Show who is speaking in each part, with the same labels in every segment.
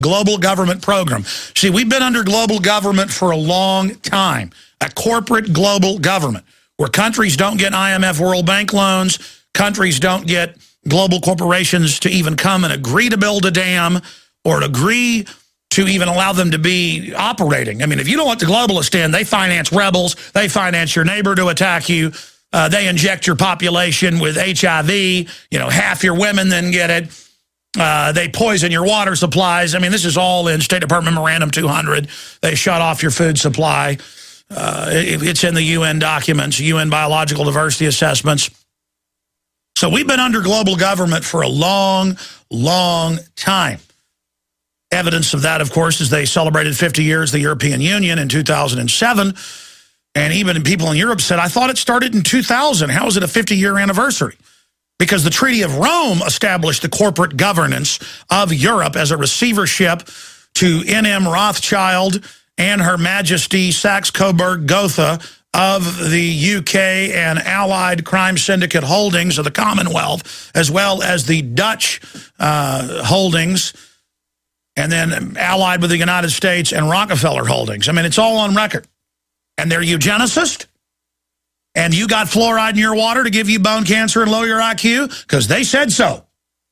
Speaker 1: global government program. See, we've been under global government for a long time, a corporate global government, where countries don't get IMF World Bank loans, countries don't get global corporations to even come and agree to build a dam or agree to even allow them to be operating. I mean, if you don't let the globalists in, they finance rebels, they finance your neighbor to attack you, they inject your population with HIV, you know, half your women then get it. They poison your water supplies. I mean, this is all in State Department Memorandum 200. They shut off your food supply. It's in the UN documents, UN Biological Diversity Assessments. So we've been under global government for a long, long time. Evidence of that, of course, is they celebrated 50 years of the European Union in 2007. And even people in Europe said, I thought it started in 2000. How is it a 50-year anniversary? Because the Treaty of Rome established the corporate governance of Europe as a receivership to N.M. Rothschild and Her Majesty Saxe-Coburg-Gotha of the UK and Allied Crime Syndicate holdings of the Commonwealth, as well as the Dutch holdings, and then allied with the United States and Rockefeller holdings. I mean, it's all on record. And they're eugenicists? And you got fluoride in your water to give you bone cancer and lower your IQ? Because they said so.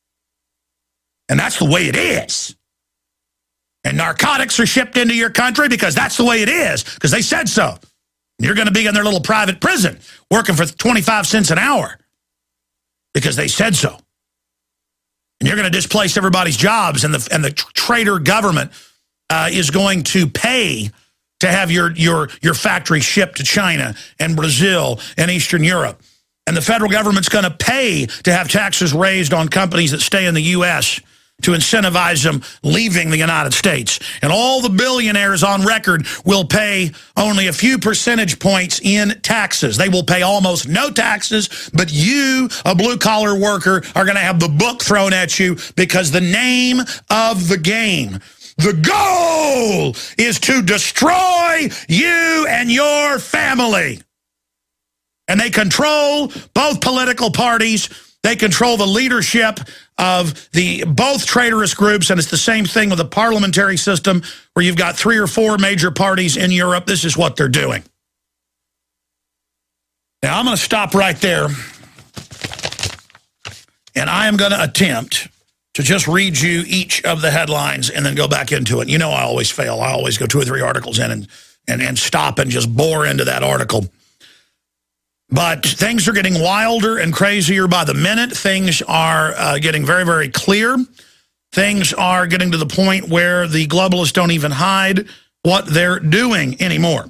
Speaker 1: And that's the way it is. And narcotics are shipped into your country because that's the way it is, because they said so. And you're going to be in their little private prison working for 25 cents an hour because they said so. And you're going to displace everybody's jobs, and the traitor government is going to pay to have your factory shipped to China and Brazil and Eastern Europe. And the federal government's going to pay to have taxes raised on companies that stay in the U.S. to incentivize them leaving the United States. And all the billionaires on record will pay only a few percentage points in taxes. They will pay almost no taxes, but you, a blue-collar worker, are going to have the book thrown at you because the name of the game, the goal, is to destroy you and your family. And they control both political parties. They control the leadership of both traitorous groups, and it's the same thing with the parliamentary system where you've got 3 or 4 major parties in Europe. This is what they're doing. Now, I'm going to stop right there, and I am going to attempt to just read you each of the headlines and then go back into it. You know I always fail. I always go 2 or 3 articles in and stop and just bore into that article. But things are getting wilder and crazier by the minute. Things are getting very, very clear. Things are getting to the point where the globalists don't even hide what they're doing anymore.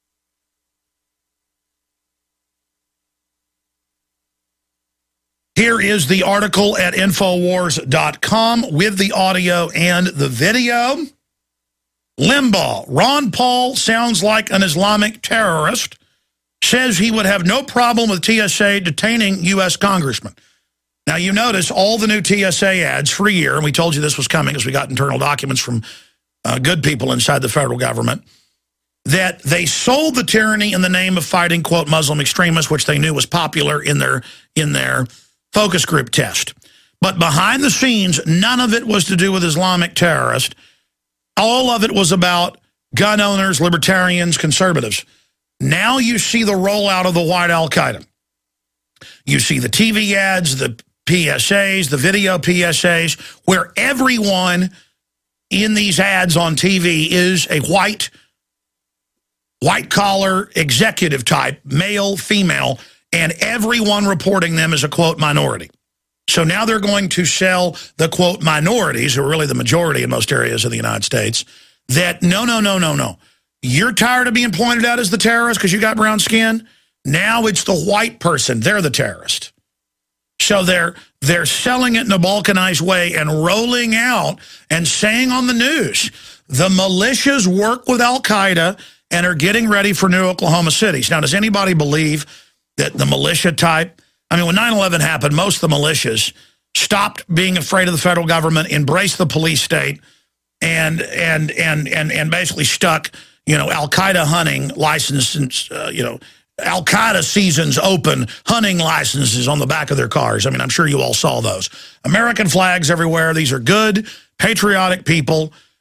Speaker 1: Here is the article at Infowars.com with the audio and the video. Limbaugh, Ron Paul sounds like an Islamic terrorist, says he would have no problem with TSA detaining U.S. congressmen. Now, you notice all the new TSA ads for a year, and we told you this was coming as we got internal documents from good people inside the federal government, that they sold the tyranny in the name of fighting, quote, Muslim extremists, which they knew was popular in their focus group test. But behind the scenes, none of it was to do with Islamic terrorists. All of it was about gun owners, libertarians, conservatives. Now you see the rollout of the white al-Qaeda. You see the TV ads, the PSAs, the video PSAs, where everyone in these ads on TV is a white-collar executive type, male, female, and everyone reporting them as a, quote, minority. So now they're going to sell the, quote, minorities, who are really the majority in most areas of the United States, that no. You're tired of being pointed out as the terrorist because you got brown skin? Now it's the white person. They're the terrorist. So they're selling it in a balkanized way and rolling out and saying on the news, the militias work with al-Qaeda and are getting ready for new Oklahoma cities. Now, does anybody believe that the militia type, I mean, when 9/11 happened, most of the militias stopped being afraid of the federal government, embraced the police state, and basically stuck, you know, al-Qaeda hunting licenses, al-Qaeda seasons open hunting licenses on the back of their cars. I mean, I'm sure you all saw those. American flags everywhere. These are good, patriotic people